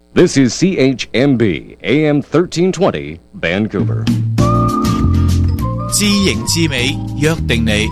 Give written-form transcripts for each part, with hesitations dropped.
This is CHMB AM 1320 Vancouver。 知型知美，約定你。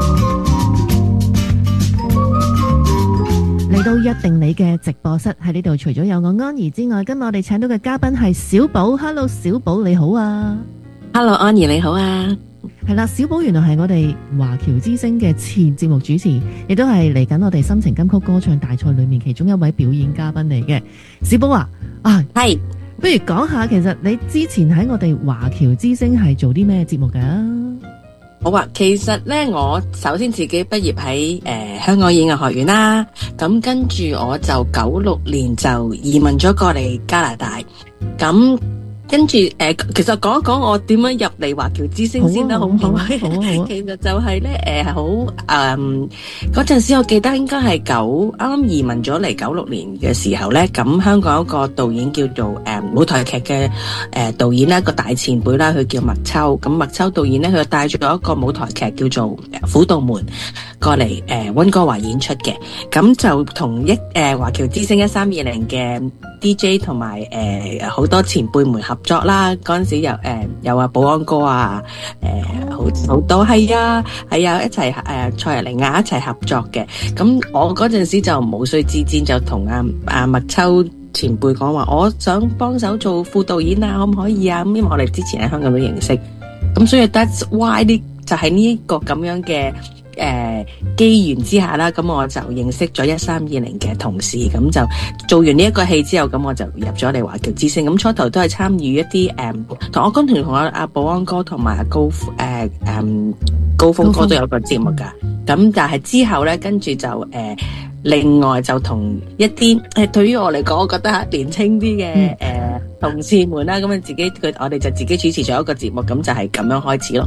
嚟到約定你嘅直播室喺呢度，除咗有我安怡之外，今日我哋請到嘅嘉賓係小寶。Hello， 小寶你好啊。 Hello， 安怡你好啊。 係啦，小寶原來係我哋華僑之星嘅前節目主持，亦都係嚟緊我哋心情金曲歌唱大賽裏面其中一位表演嘉賓嚟嘅。小寶啊， 係， 不如講下其實你之前喺我哋華僑之星係做啲咩節目噶？ 好啊，其實咧我首先自己畢業喺香港演藝學院啦，咁跟住我就96年就移民咗過嚟加拿大，咁跟住其實講一講我點樣入嚟華僑之星先啦，好唔好？其實就係咧好嗰陣時我記得應該係啱啱移民咗嚟96年嘅時候咧，咁香港有一個導演叫做舞台劇嘅導演啦，一個大前輩啦，佢叫麥秋。咁麥秋導演咧，佢就帶咗一個舞台劇叫做《虎度門》過嚟溫哥華演出嘅，咁就同華僑之星1320嘅 DJ 同埋好多前輩們合作啦。嗰陣時有保安哥啊，好多係啊一齊蔡日玲啊一齊合作嘅。咁我嗰陣時就無需自薦，就同阿麥秋前輩講話，我想幫手做副導演啊，可唔可以啊？咁因為我哋之前喺香港都認識，咁所以 that's why 就係呢一個咁樣嘅機緣之下啦，咁我就認識咗1320嘅同事，咁就做完呢一個戲之後，咁我就入咗嚟華僑之星。咁初頭都係參與一啲同我剛同阿保安哥同埋高峰哥都有個節目噶。咁但係之後咧，跟住就另外就同一啲對於我嚟講，我覺得年輕啲嘅同事們啦，咁我哋就自己主持咗一個節目，咁就係咁樣開始咯。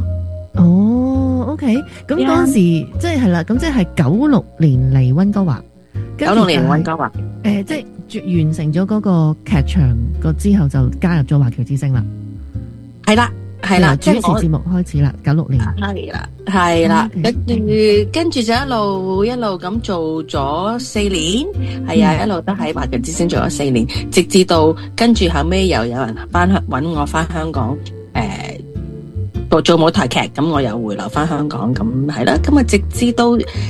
OK， 咁嗰時即係啦，咁即係96年嚟溫哥華 ，96年溫哥華， 即係完成咗嗰個劇場個之後，就加入咗華僑之星啦。係啦，主持節目開始啦，96年。 係啦，跟住就一路咁做咗4年，係啊，一路都喺華僑之星做咗4年，直至到跟住後尾又有人揾我翻香港，做舞台劇，咁我又回流翻香港，咁係啦，咁啊直至到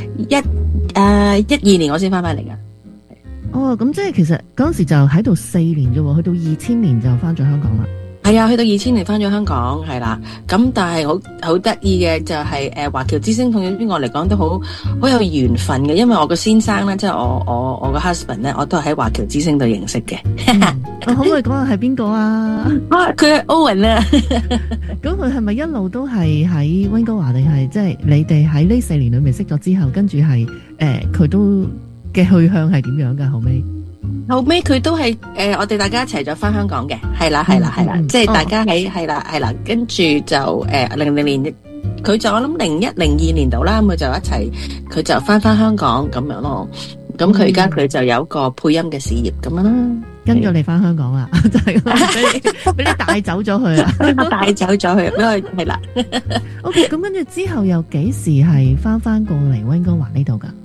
12年我先翻嚟噶。 咁即係其實嗰陣時就喺度4年啫，去到2000年就翻咗香港啦。 係啊，去到2000年翻咗香港，係啦。咁但係好得意嘅就係華僑之星對於我嚟講都好有緣分嘅，因為我個先生咧，即係我個 husband 咧，我都係喺華僑之星度認識嘅。 可唔可以講下係邊個啊？ 佢係 Owen 啊。 咁佢係咪一路都係喺溫哥華，定係即係你哋喺呢4年裏面識咗之後，跟住係佢都嘅去向係點樣㗎？後尾佢都係我哋大家一齊咗翻香港嘅，係啦，即係大家喺係啦，跟住就00年，佢就我諗01、02年度啦，咁佢就一齊，佢就翻香港咁樣咯。咁佢而家佢就有一個配音嘅事業咁樣啦， 跟咗你翻香港啦，就係俾你帶走咗佢啊， 帶走咗佢，因為係啦。 OK， 咁跟住之後又幾時係翻過嚟溫哥華呢度噶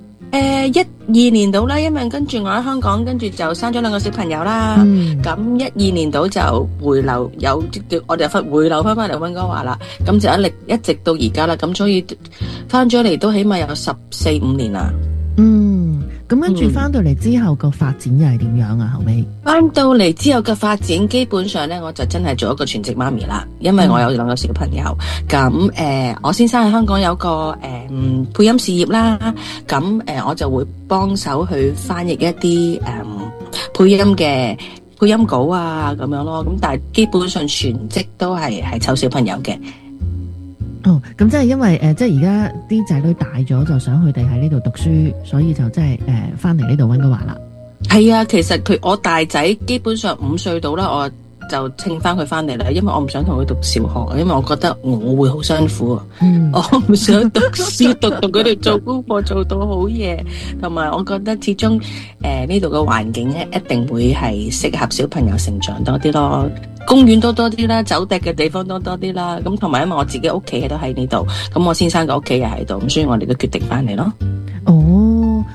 ？12年度啦，因為跟住我喺香港，跟住就生咗2個小朋友啦。咁12年度就回流，我哋回流翻嚟溫哥華啦。咁就一直到而家啦。咁所以翻咗嚟都起碼有14、15年啦。 咁跟住翻到嚟之後個發展又係點樣啊？後尾翻到嚟之後嘅發展，基本上咧我就真係做一個全職媽咪啦，因為我有2個小朋友。咁我先生喺香港有個配音事業啦，咁我就會幫手去翻譯一啲配音稿啊咁樣咯。咁但係基本上全職都係湊小朋友嘅。 咁即係因為即係而家啲仔女大咗，就想佢哋喺呢度讀書，所以就即係翻嚟呢度溫哥華啦。 係啊，其實我大仔基本上5歲到啦，我就稱翻佢翻嚟啦，因為我唔想同佢讀小學，因為我覺得我會好辛苦啊。我唔想讀書讀佢哋做功課做到好夜，同埋我覺得始終呢度嘅環境咧一定會係適合小朋友成長多啲咯。公園多啲啦，走趯嘅地方多啲啦。咁同埋因為我自己屋企都喺呢度，咁我先生嘅屋企又喺度，咁所以我哋都決定翻嚟咯。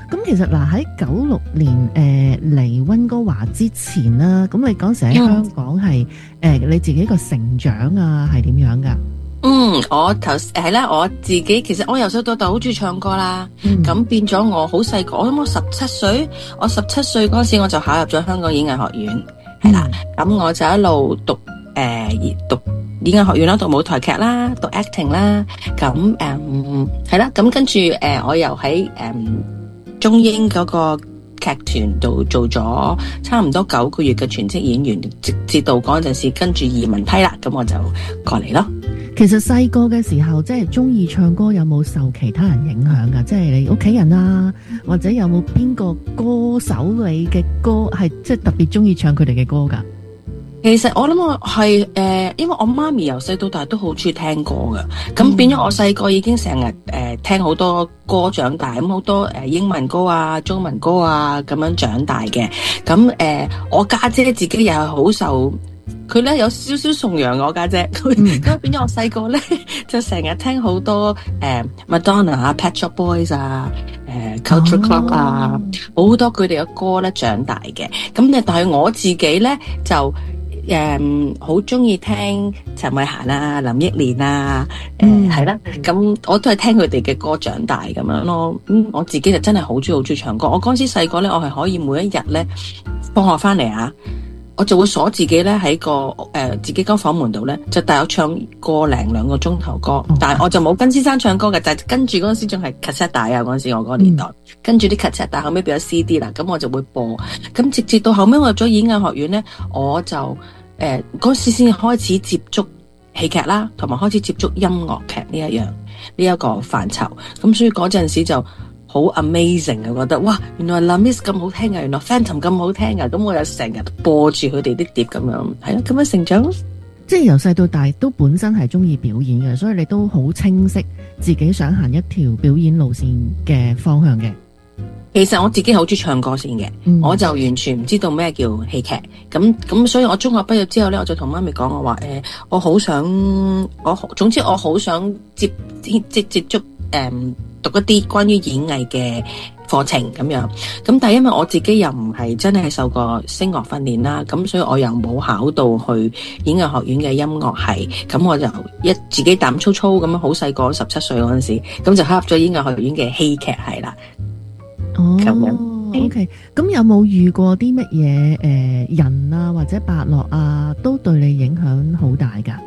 咁其實嗱喺96年嚟溫哥華之前啦，咁你嗰時喺香港係你自己個成長啊係點樣噶？ 我係啦，我自己其實我由細到大好中意唱歌啦，咁變咗我好細個，我諗我17歲，我17歲嗰時我就考入咗香港演藝學院，係啦，咁我就一路讀演藝學院啦，讀舞台劇啦，讀 acting 啦，咁係啦，咁跟住我又喺中英嗰個劇團度做咗差唔多9個月嘅全職演員，直至到嗰陣時跟住移民批啦，咁我就過嚟咯。 其實細個嘅時候，即係中意唱歌，有冇受其他人影響噶？即係你屋企人啊，或者有冇邊個歌手你嘅歌係即係特別中意唱佢哋嘅歌噶？ 其實我諗我係因為我媽咪由細到大都好中意聽歌噶，咁變咗我細個已經成日聽好多歌長大，咁好多英文歌啊、中文歌啊咁樣長大嘅。咁我家姐自己又係好受。佢咧有少少崇洋我家姐，咁變咗我細個咧就成日聽好多Madonna 啊、Pet Shop Boys 啊、Culture Club 啊，好多佢哋嘅歌咧長大嘅。咁但係我自己咧就好中意聽陳慧嫻啊、林憶蓮啊，係啦，咁我都係聽佢哋嘅歌長大咁樣咯。我自己就真係好中意唱歌。我嗰陣時細個咧，我係可以每一日咧放學翻嚟啊，我就會鎖自己咧喺個自己間房門度咧，就帶我唱個零2個鐘頭歌。但係我就冇跟先生唱歌嘅，就係跟住嗰陣時仲係 cassette 帶啊，嗰陣時我嗰個年代，跟住啲 cassette 帶，後尾變咗 CD 啦，咁我就會播。咁直至到後尾我入咗演藝學院咧，我就嗰時先開始接觸戲劇啦，同埋開始接觸音樂劇呢一個範疇。咁所以嗰陣時就好 amazing 啊！覺得哇，原來 La Miss 咁好聽啊，原來 Phantom 咁好聽啊！咁我又成日播住佢哋啲碟咁樣，係咯，咁樣成長咯。 即係由細到大都本身係中意表演嘅，所以你都好清晰自己想行一條表演路線嘅方向嘅。 其實我自己好中意唱歌先嘅，我就完全唔知道咩叫戲劇。咁所以我中學畢業之後咧，我就同媽咪講，我話我好想總之我好想接觸讀一啲關於演藝嘅課程咁樣，咁但係因為我自己又唔係真係受過聲樂訓練啦，咁所以我又冇考到去演藝學院嘅音樂系，咁我就自己膽粗粗咁樣，好細個17歲嗰陣時，咁就考入咗演藝學院嘅戲劇系啦。 哦，OK，咁有冇遇過啲乜嘢人啊或者伯樂啊，都對你影響好大噶？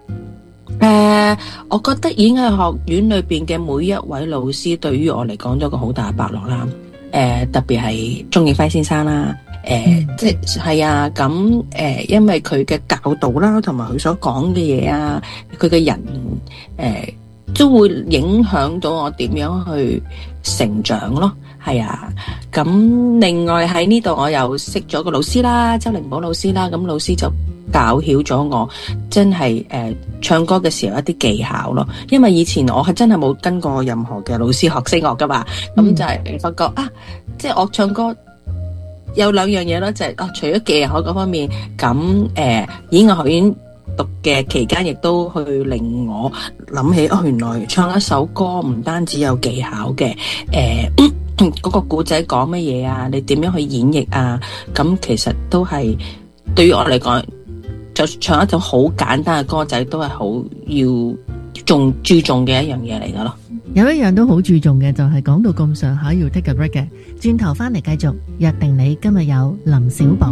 我覺得演藝學院裏邊嘅每一位老師對於我嚟講都有個好大嘅伯樂啦。特別係鍾景輝先生啦。即係啊，咁因為佢嘅教導啦，同埋佢所講嘅嘢啊，佢嘅人都會影響到我點樣去成長咯。係啊，咁另外喺呢度我又識咗個老師啦，周靈寶老師啦，咁老師就教曉咗我真係唱歌嘅時候一啲技巧咯，因為以前我係真係冇跟過任何嘅老師學聲樂噶嘛，咁就係發覺啊，即係我唱歌有2樣嘢咯，就係除咗技巧嗰方面，咁演藝學院讀嘅期間亦都去令我諗起原來唱一首歌唔單止有技巧嘅，嗰個故仔講乜嘢啊，你點樣去演繹啊，咁其實都係對於我嚟講，就唱一種好簡單嘅歌仔都係好要注重嘅一樣嘢嚟噶咯。 有一樣都好注重嘅，就係講到咁上下要 take a break 嘅，轉頭翻嚟繼續約定你。今日有林小寶，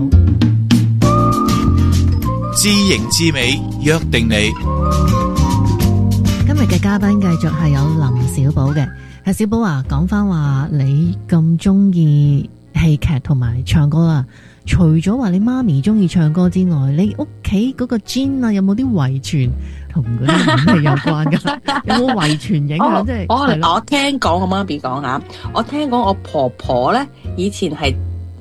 知型知美，約定你。 今日嘅嘉賓繼續係有林小寶嘅。阿小寶啊，講翻話你咁中意戲劇同埋唱歌啦，除咗話你媽咪中意唱歌之外，你屋企嗰個 gene 啊，有冇啲遺傳同嗰啲演戲有關噶？有冇遺傳影響？即係我聽講我媽咪講下，我聽講我婆婆咧以前係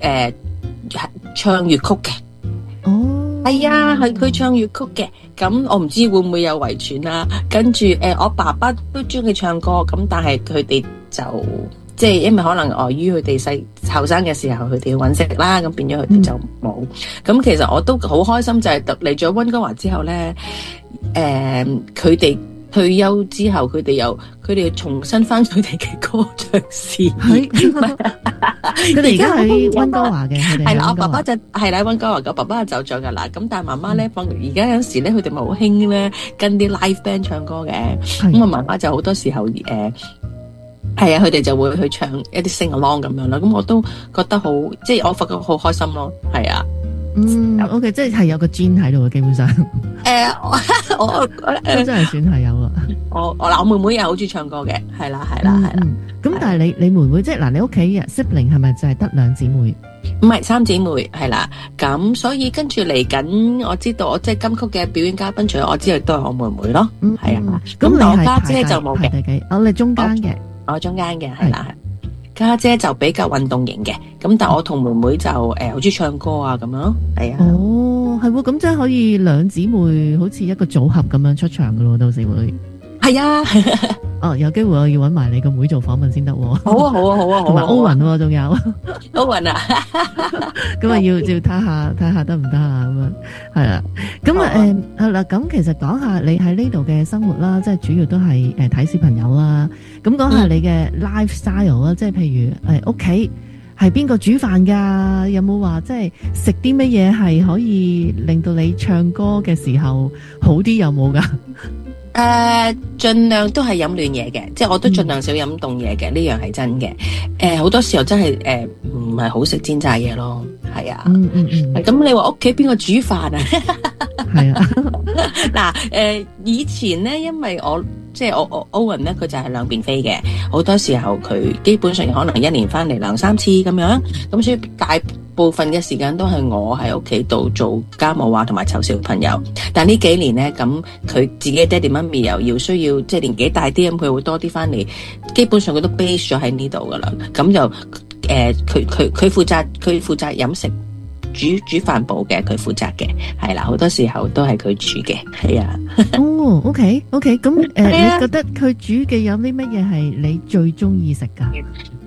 唱粵曲嘅。哦，係啊，係佢唱粵曲嘅。咁我唔知會唔會有遺傳啦。跟住我爸爸都中意唱歌，咁但係佢哋就即係因為可能礙於佢哋後生嘅時候佢哋要搵食啦，咁變咗佢哋就冇。咁其實我都好開心，就係嚟咗溫哥華之後咧，佢哋退休之後，佢哋重新翻佢哋嘅歌唱事業。 佢哋而家喺溫哥華嘅， 係啦，我爸爸就係啦，溫哥華，我爸爸就走咗噶啦。咁但係媽媽咧，而家有時咧，佢哋咪好興咧跟啲 live band 唱歌嘅。咁我媽媽就好多時候係啊，佢哋就會去唱一啲 sing along 咁樣啦。咁我都覺得好，即係我發覺好開心咯。係啊。 OK， 即係有個 gene 喺度嘅，基本上。我真係算係有啦。 我妹妹又好中意唱歌嘅，係啦。 咁但係你妹妹即係嗱，你屋企嘅 sibling 係咪就係得2姊妹？ 唔係3姊妹，係啦。咁所以跟住嚟緊，我知道我即係金曲嘅表演嘉賓，除咗我之外，都係我妹妹咯。係啊。咁我家姐就冇嘅。 你中間嘅。 我中間嘅，係啦。家姐就比較運動型嘅，咁但我同妹妹就好中意唱歌啊咁樣咯，係啊。 哦，係喎，咁即係可以2姊妹好似一個組合咁樣出場噶咯，到時會。係啊。有機會我要搵埋你個妹做訪問先得。好啊。同埋歐雲仲有。 歐雲啊。 咁啊要睇下得唔得啊咁樣，係啦。咁係啦，咁其實講下你喺呢度嘅生活啦，即係主要都係睇小朋友啦。咁講下你嘅 lifestyle 啦，即係譬如屋企係邊個煮飯噶？有冇話即係食啲乜嘢係可以令到你唱歌嘅時候好啲？有冇噶？ 盡量都係飲暖嘢嘅，即係我都盡量少飲凍嘢嘅，呢樣係真嘅。好多時候真係唔係好食煎炸嘢咯，係啊。咁你話屋企邊個煮飯啊？ 係啊。 嗱，以前咧，因為即係我 Owen 咧，佢就係兩邊飛嘅，好多時候佢基本上可能1年翻嚟2-3次咁樣，咁所以大部分嘅時間都係我喺屋企度做家務啊，同埋湊小朋友。但呢幾年咧，咁佢自己爹哋媽咪又要需要即係年紀大啲，咁佢會多啲翻嚟，基本上佢都 base 咗喺呢度噶啦。咁就佢負責飲食。煮飯部嘅佢負責嘅，係啦，好多時候都係佢煮嘅，係啊。 OK，咁你覺得佢煮嘅有啲乜嘢係你最中意食噶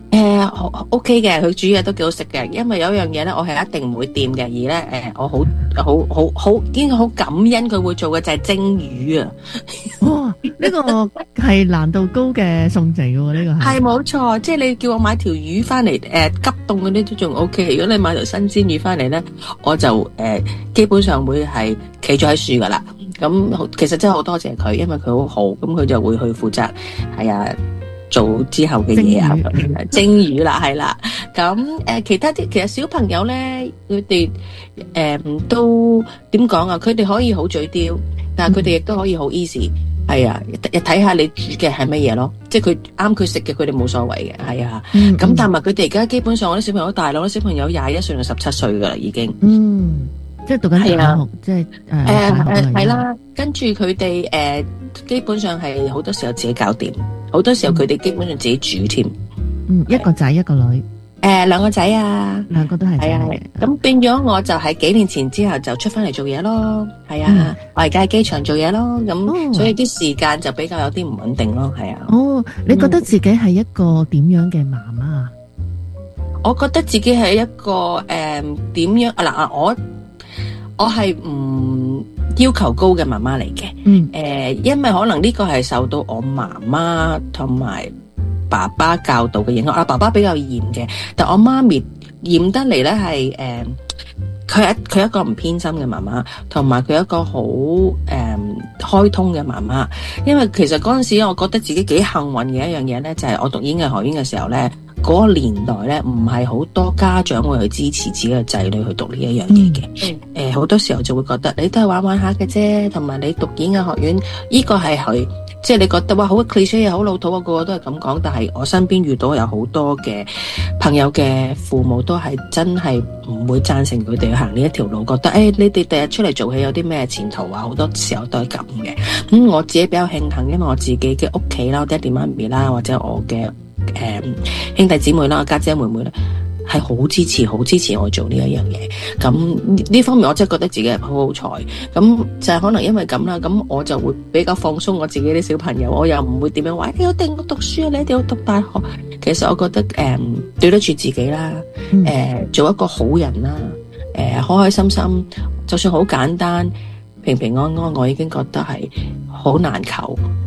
？OK 嘅，佢煮嘢都幾好食嘅，因為有一樣嘢咧，我係一定唔會掂嘅，而咧我好應該好感恩佢會做嘅就係蒸魚啊！ 哇，呢個係難度高嘅餸嚟嘅喎，呢個係冇錯，即係你叫我買條魚翻嚟，急凍嗰啲都仲 OK。如果你買條新鮮魚翻嚟咧，我就基本上會係企咗喺樹噶啦。咁其實真係好多謝佢，因為佢好好，咁佢就會去負責係啊。做之後嘅嘢啊，蒸魚啦，係啦。咁其他啲其實小朋友咧，佢哋都點講啊？佢哋可以好嘴刁，但係佢哋亦都可以好 easy。係啊，睇下你煮嘅係乜嘢咯。即係佢啱佢食嘅，佢哋冇所謂嘅。係啊。咁但係佢哋而家基本上我啲小朋友大佬，啲小朋友21歲到17歲噶啦，已經。 即係讀緊大學，即係係啦。跟住佢哋基本上係好多時候自己搞掂。好多時候佢哋基本上自己煮添， 一個仔一個女 ，2個仔啊，2個都係仔嚟嘅。咁變咗我就喺幾年前之後就出翻嚟做嘢咯，係啊，我而家喺機場做嘢咯，咁所以啲時間就比較有啲唔穩定咯，係啊。 你覺得自己係一個點樣嘅媽媽？ 我覺得自己係一個點樣啊嗱，我係唔要求高嘅媽媽嚟嘅，因為可能呢個係受到我媽媽同埋爸爸教導嘅影響。爸爸比較嚴嘅，但我媽咪嚴得嚟咧係佢係一個唔偏心嘅媽媽，同埋佢一個好開通嘅媽媽。因為其實嗰陣時我覺得自己幾幸運嘅一樣嘢咧，就係我讀演藝學院嘅時候咧。嗰個年代咧，唔係好多家長會去支持自己嘅仔女去讀呢一樣嘢嘅。好多時候就會覺得你都係玩玩下嘅啫，同埋你讀演藝學院，呢個係佢，即係你覺得哇好 cliché 好老土啊，個個都係咁講。但係我身邊遇到有好多嘅朋友嘅父母都係真係唔會贊成佢哋去行呢一條路，覺得你哋第日出嚟做戲有啲咩前途啊？好多時候都係咁嘅。我自己比較慶幸，因為我自己嘅屋企啦，爹哋媽咪啦，或者我嘅兄弟姊妹啦，家姐妹妹咧，係好支持我做呢一樣嘢。咁呢方面我真係覺得自己係好好彩。咁就係可能因為咁啦，咁我就會比較放鬆我自己啲小朋友，我又唔會點樣話你一定要讀書啊，你一定要讀大學。其實我覺得對得住自己啦，做一個好人啦，開開心心，就算好簡單，平平安安，我已經覺得係好難求。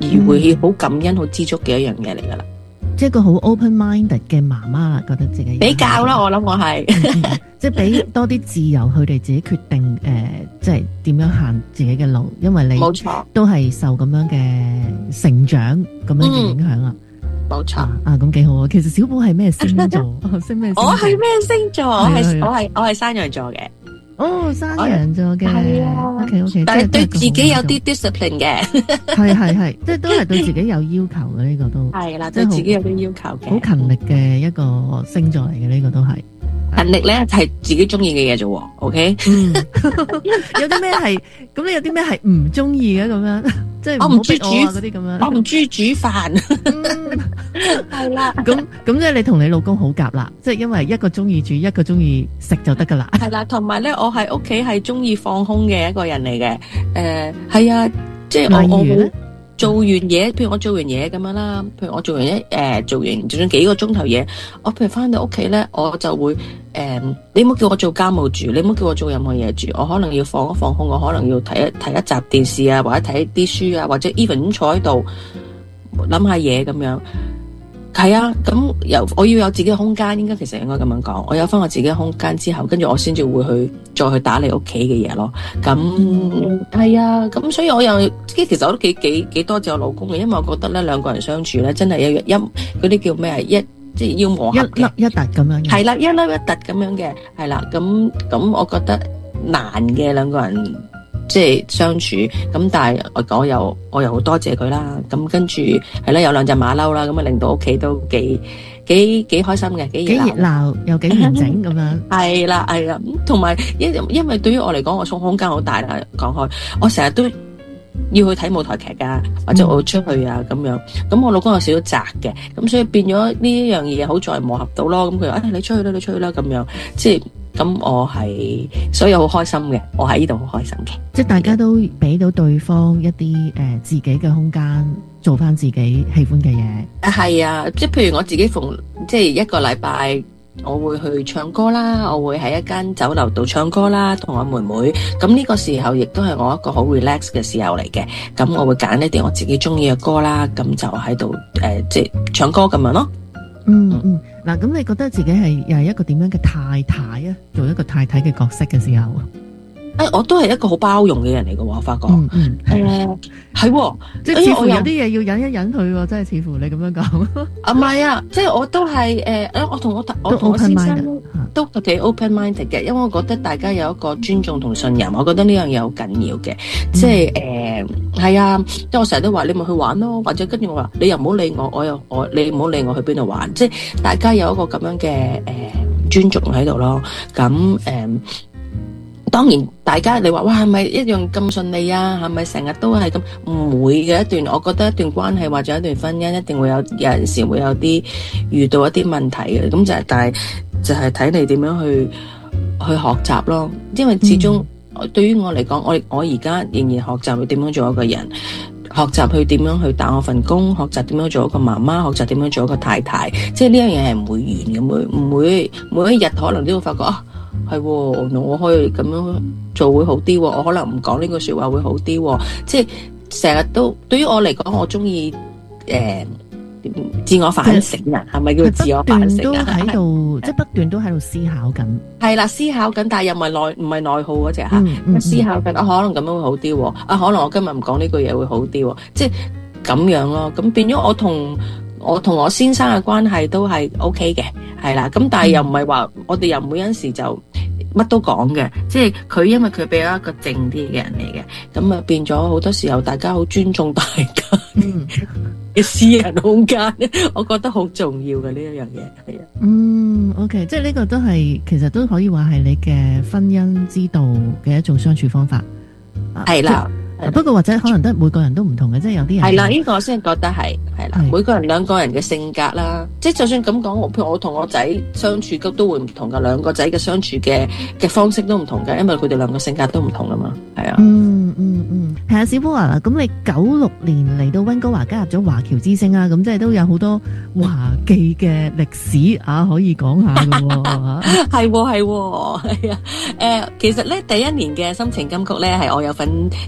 而會好感恩、好知足嘅一樣嘢嚟㗎啦。 即係個好 open-minded 嘅媽媽啦，覺得自己比較啦，我諗我係即係俾多啲自由佢哋自己決定即係點樣行自己嘅路，因為你冇錯都係受咁樣嘅成長咁樣嘅影響啦。 冇錯咁幾好啊！其實小寶係咩星座？識咩星座？ 我係咩星座？我係山羊座嘅。 哦，山羊座嘅， 係啊 OK， 但係對自己有啲 discipline 嘅， 係，即係都係對自己有要求嘅呢個都係啦，對自己有啲要求嘅， 好勤力嘅一個星座嚟嘅呢個都係。 勤力咧係自己中意嘅嘢啫，OK？ 有啲咩係咁？你有啲咩係唔中意嘅咁樣？即係我唔中意煮嗰啲咁樣， 我唔中意煮飯，係啦。 咁即係你同你老公好夾啦，即係因為一個中意煮，一個中意食就得噶啦。 係啦，同埋咧，我喺屋企係中意放空嘅一個人嚟嘅。係啊，即係我做完嘢，譬如我做完嘢咁樣啦，譬如我做完就算幾個鐘頭嘢，我譬如翻到屋企咧，我就會你唔好叫我做家務住，你唔好叫我做任何嘢住，我可能要放一放空，我可能要睇一集電視啊，或者睇啲書啊，或者 even 坐喺度諗下嘢咁樣。係啊，咁我要有自己嘅空間，其實應該咁樣講。我有翻我自己嘅空間之後，跟住我先至會再去打理屋企嘅嘢咯。咁係啊，咁所以我又其實我都幾多謝我老公嘅，因為我覺得咧兩個人相處咧真係有嗰啲叫咩啊，即係要磨合嘅， 一突咁樣嘅。係啦， 一粒一突咁樣嘅，係啦。咁我覺得難嘅兩個人。即係相處咁，但係我又好多謝佢啦。咁跟住係啦，有兩隻馬騮啦，咁啊令到屋企都幾開心嘅，幾熱鬧又幾完整咁樣。係啦，同埋因為對於我嚟講，我空間好大啦。講開，我成日都要去睇舞台劇噶，或者我會出去啊咁樣。咁我老公有少少宅嘅，咁所以變咗呢一樣嘢好在磨合到咯。咁佢話你出去啦咁樣，即係。咁我係，所以好開心嘅，我喺呢度好開心嘅。 即係大家都俾到對方一啲自己嘅空間，做翻自己喜歡嘅嘢。 係啊，即係譬如我自己即係一個禮拜，我會去唱歌啦，我會喺一間酒樓度唱歌啦，同我妹妹。咁呢個時候亦都係我一個好 relax 嘅時候嚟嘅。咁我會揀一啲我自己中意嘅歌啦，咁就喺度即係唱歌咁樣咯。 嗱，咁你覺得自己又係一個點樣嘅太太啊？做一個太太嘅角色嘅時候， 我都係一個好包容嘅人嚟嘅，我發覺。係， 即係似乎有啲嘢要忍一忍佢，真係似乎你咁樣講。 唔係啊，即係我都係我同我先生都幾 open minded 嘅，因為我覺得大家有一個尊重同信任，我覺得呢樣嘢好緊要嘅。即係係啊，即係我成日都話你咪去玩咯，或者跟住我話你又唔好理我，你唔好理我去邊度玩，即係大家有一個咁樣嘅尊重喺度咯。咁當然，大家你話哇係咪一樣咁順利啊？係咪成日都係咁？唔會嘅一段，我覺得一段關係或者一段婚姻一定會有陣時會有啲遇到一啲問題嘅。咁但係就係睇你點樣去學習咯。因為始終對於我嚟講，我而家仍然學習去點樣做一個人，學習去點樣去打我份工，學習點樣做一個媽媽，學習點樣做一個太太。即係呢樣嘢係唔會完嘅，唔會每一日可能都會發覺啊。係，我可以咁樣做會好啲，我可能唔講呢個說話會好啲，即係成日都對於我嚟講，我中意自我反省啊，係咪叫自我反省啊？ 喺度即係不斷都喺度思考緊， 係啦，思考緊，但係又唔係內耗嗰隻吓，思考緊可能咁樣會好啲，可能我今日唔講呢句嘢會好啲，即係咁樣咯。咁變咗我同我先生嘅關係都係 OK 嘅，係啦。咁但係又唔係話我哋又唔會有陣時就乜都講嘅，即係佢因為佢比較一個靜啲嘅人嚟嘅，咁啊變咗好多時候大家好尊重大家嘅私人空間，我覺得好重要嘅呢一樣嘢，係啊。 OK， 即係呢個都係其實都可以話係你嘅婚姻之道嘅一種相處方法， 係啦。 不過或者可能每個人都唔同嘅，即係有啲人係啦，呢個我先覺得係啦，每個人兩個人嘅性格啦，即係就算咁講，譬如我同我仔相處都會唔同噶，兩個仔嘅相處嘅方式都唔同嘅，因為佢哋兩個性格都唔同啊嘛，係啊。係啊，小寶啊，咁你96年嚟到溫哥華加入咗華僑之星啊，咁即係都有好多華記嘅歷史啊，可以講下噶。係啊，其實咧第一年嘅心情金曲咧係我有份參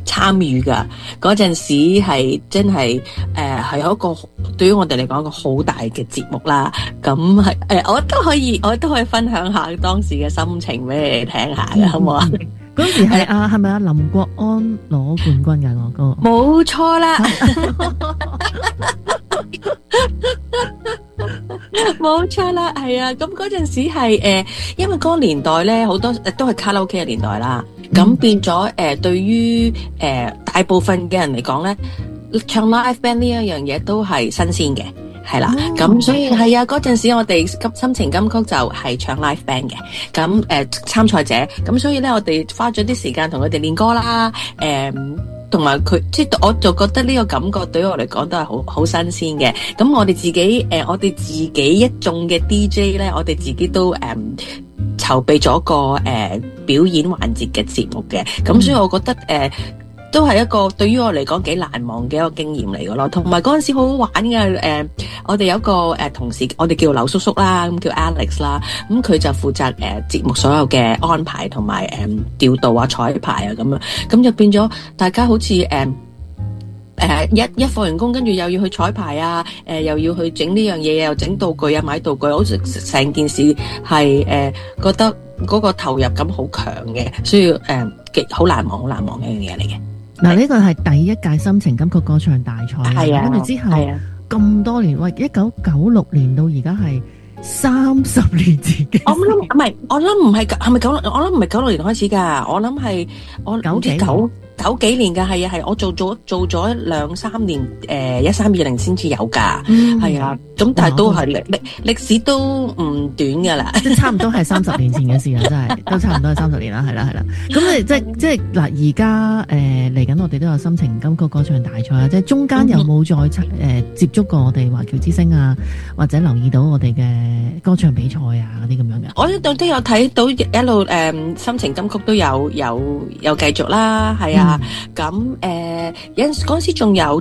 與㗎。嗰陣時係真係係有一個對於我哋嚟講一個好大嘅節目啦。咁係我都可以分享下當時嘅心情俾你哋聽下嘅，好唔好啊？ 嗰時係係咪林國安攞冠軍㗎？我哥冇錯啦。冇錯啦，係啊，咁嗰陣時係因為嗰個年代咧，好多都係卡拉 OK 嘅年代啦，咁變咗對於大部分嘅人嚟講咧，唱 live band 呢一樣嘢都係新鮮嘅，係啦，咁所以係啊，嗰陣時我哋心情金曲就係唱 live band 嘅，咁參賽者，咁所以咧我哋花咗啲時間同佢哋練歌啦，同埋佢，即係我就覺得呢個感覺對於我嚟講都係好新鮮嘅。咁我哋自己一眾嘅 DJ 咧，我哋自己都籌備咗個表演環節嘅節目嘅。咁所以我覺得都係一個對於我嚟講幾難忘嘅一個經驗嚟嘅咯，同埋嗰陣時好好玩嘅，我哋有一個同事，我哋叫劉叔叔啦，咁叫 Alex 啦，咁佢就負責節目所有嘅安排同埋調度啊、彩排啊咁樣，咁就變咗大家好似一放完工，跟住又要去彩排啊，又要去整呢樣嘢，又整道具啊、買道具，好似成件事係覺得嗰個投入感好強嘅，所以好難忘嘅一樣嘢嚟嘅。 嗱，呢個係第一屆心情金曲歌唱大賽，係啊，跟住之後咁多年，喂，1996年到而家係30年前嘅。我諗唔係96年開始㗎，我諗係我九幾年㗎，係啊，係我做咗2-3年，13-20先至有㗎，係啊，咁但係都係歷史都唔短㗎啦，即係差唔多係30年前嘅事啦，真係都差唔多係30年啦，係啦。咁你即係嗱，而家嚟緊我哋都有心情金曲歌唱大賽啊，即係中間有冇再接觸過我哋華僑之星啊，或者留意到我哋嘅歌唱比賽啊嗰啲咁樣嘅？我呢度都有睇到一路心情金曲都有繼續啦，係啊。咁有陣時嗰陣時仲有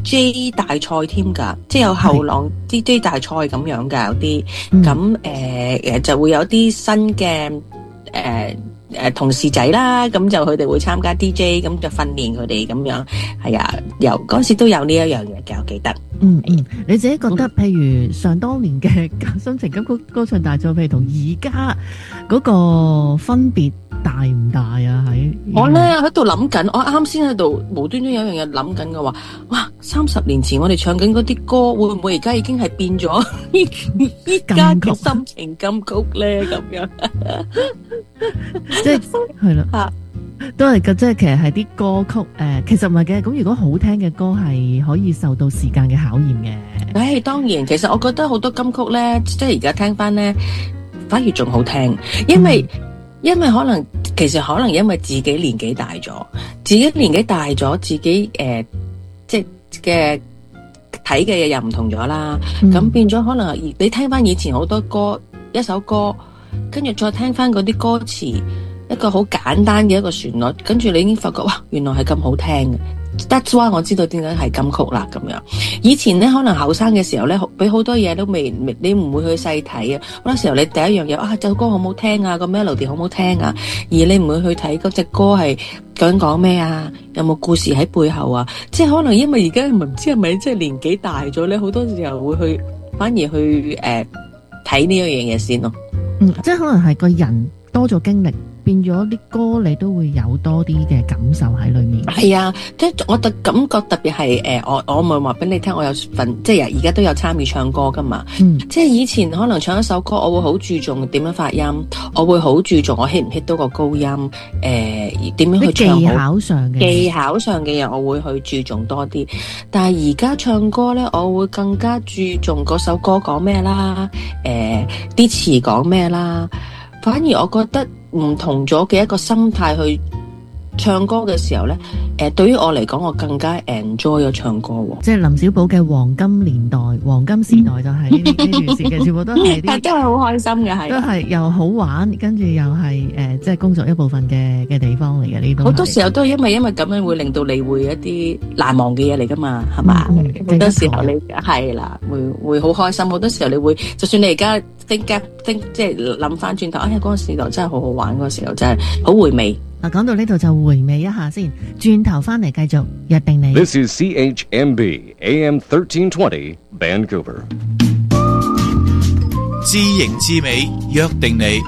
DJ 大賽添㗎，即係有後浪 DJ 大賽咁樣㗎，有啲咁就會有啲新嘅同事仔啦，咁就佢哋會參加 DJ， 咁就訓練佢哋咁樣，係啊，嗰陣時都有呢一樣嘢嘅，我記得。你自己覺得，譬如上當年嘅心情金曲歌唱大賽，譬如同而家嗰個分別大唔大啊？我咧喺度諗緊，我啱先喺度無端端有樣嘢諗緊嘅話，哇！30年前我哋唱緊嗰啲歌，會唔會而家已經係變咗依家嘅心情金曲咧？咁樣，即係係啦。都係嘅，即係其實係啲歌曲其實唔係嘅。咁如果好聽嘅歌係可以受到時間嘅考驗嘅。當然，其實我覺得好多金曲咧，即係而家聽翻咧，反而仲好聽，因為可能因為自己年紀大咗，自己即係嘅睇嘅嘢又唔同咗啦。咁變咗可能你聽翻以前好多歌，一首歌，跟住再聽翻嗰啲歌詞。一個好簡單嘅一個旋律，跟住你已經發覺哇，原來係咁好聽嘅。That's why 我知道點解係金曲啦咁樣。以前咧可能後生嘅時候咧，俾好多嘢都未，你唔會去細睇啊。好多時候你第一樣嘢首歌好唔好聽啊，個 melody 好唔好聽啊，而你唔會去睇嗰隻歌係究竟講咩啊，有冇故事喺背後啊。即係可能因為而家唔知係咪即係年紀大咗咧，好多時候會反而去睇呢一樣嘢先咯。即係可能係個人多咗經歷。變咗啲歌，你都會有多啲嘅感受喺裏面。係啊，即係我感覺特別係我咪話俾你聽，我有份即係而家都有參與唱歌噶嘛。即係以前可能唱一首歌，我會好注重點樣發音，我會好注重我 hit 唔 hit 到個高音，點樣去唱好。技巧上嘅嘢，我會去注重多啲。但係而家唱歌咧，我會更加注重嗰首歌講咩啦，啲詞講咩啦。反而我覺得唔同咗嘅一個心態去唱歌嘅時候咧，對於我嚟講，我更加 enjoy 咗唱歌喎。即係林小寶嘅黃金年代、黃金時代就係呢段時間，全部都係啲都係好開心嘅，係都係又好玩，跟住又係即係工作一部分嘅地方嚟嘅呢度。好多時候都係因為咁樣會令到你會一啲難忘嘅嘢嚟噶嘛，係嘛？好多時候你係啦，會好開心。好多時候你會，就算你而家即係諗翻轉頭，嗰個時代真係好好玩，嗰個時候真係好回味。 講到呢度就回味一下先，轉頭翻嚟繼續約定你。 This is CHMB AM 1320 Vancouver。 知型知美，約定你。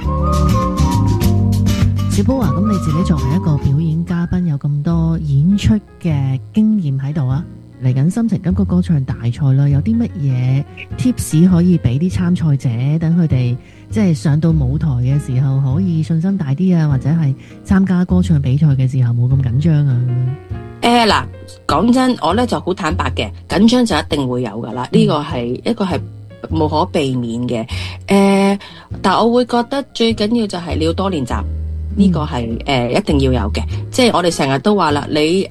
小寶啊，咁你自己作為一個表演嘉賓，有咁多演出嘅經驗喺度啊，嚟緊心情感覺歌唱大賽啦，有啲乜嘢 tips 可以俾啲參賽者，等佢哋即係上到舞台嘅時候可以信心大啲啊，或者係參加歌唱比賽嘅時候冇咁緊張啊？ 嗱，講真，我咧就好坦白嘅，緊張就一定會有噶啦，呢個係一個係無可避免嘅。但我會覺得最緊要就係你要多練習。呢個係一定要有嘅，即係我哋成日都話啦，你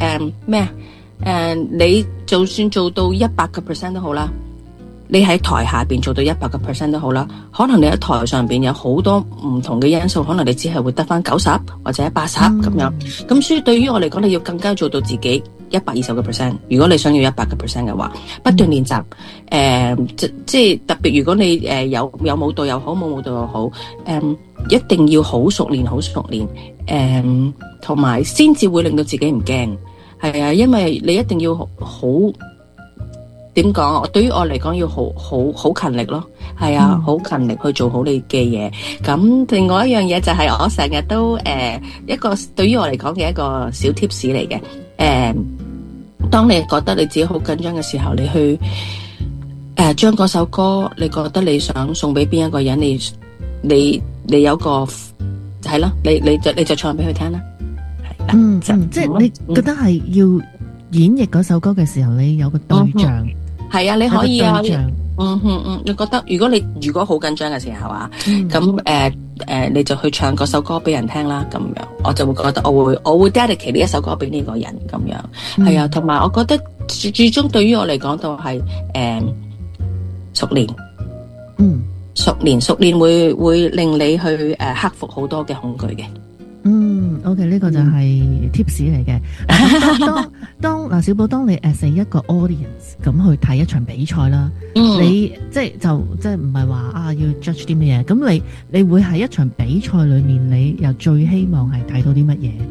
你就算做到100% 都好啦，你喺台下邊做到100% 都好啦，可能你喺台上邊有好多唔同嘅因素，可能你只係會得翻90或者80咁樣，咁所以對於我嚟講，你要更加做到自己120%。如果你想要100% 嘅話，不斷練習，即係特別如果你有舞蹈又好，冇舞蹈又好，一定要好熟練，好熟練，同埋先至會令到自己唔驚。係啊，因為你一定要好點講？對於我嚟講，要好勤力咯。係啊，好勤力去做好你嘅嘢。咁另外一樣嘢就係我成日都一個對於我嚟講嘅一個小 tips 嚟嘅。當你覺得你自己好緊張嘅時候，你去將嗰首歌，你覺得你想送俾邊一個人，你有個係咯，你就唱俾佢聽啦。 即係你覺得係要演繹嗰首歌嘅時候，你有個對象。係啊，你可以啊。你覺得如果好緊張嘅時候啊，咁你就去唱嗰首歌俾人聽啦，咁樣我就會覺得我會 dedicate 呢一首歌俾呢個人咁樣。係啊，同埋我覺得最終對於我嚟講都係熟練。熟練會令你去克服好多嘅恐懼嘅。 OK， 呢個就係 tips 嚟嘅。當小寶，當你as一個 audience 咁去睇一場比賽啦，你即係唔係話要 judge 啲乜嘢？咁你會喺一場比賽裏面，你又最希望係睇到啲乜嘢？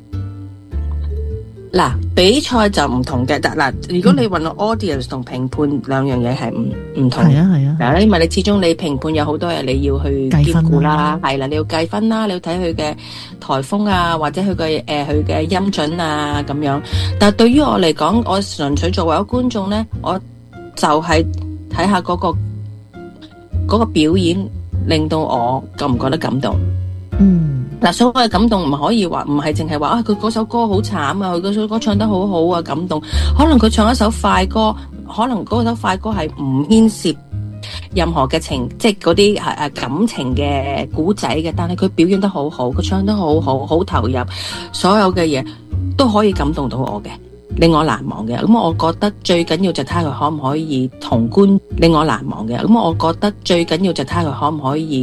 嗱，比賽就唔同嘅，嗱，如果你問我 audience 同評判兩樣嘢係唔同，係啊，因為你始終你評判有好多嘢你要去兼顧啦，係啦，你要計分啦，你要睇佢嘅台風啊，或者佢嘅音準啊咁樣。但係對於我嚟講，我純粹作為一個觀眾咧，我就係睇下嗰個表演令到我覺唔覺得感動。嗱，所謂感動唔可以話，唔係淨係話佢嗰首歌好慘啊，佢嗰首歌唱得好好啊，感動。可能佢唱一首快歌，可能嗰首快歌係唔牽涉任何嘅情，即係嗰啲感情嘅古仔嘅，但係佢表現得好好，佢唱得好好，好投入，所有嘅嘢都可以感動到我嘅，令我難忘嘅。咁我覺得最緊要就睇下佢可唔可以同觀令我難忘嘅。咁我覺得最緊要就睇下佢可唔可以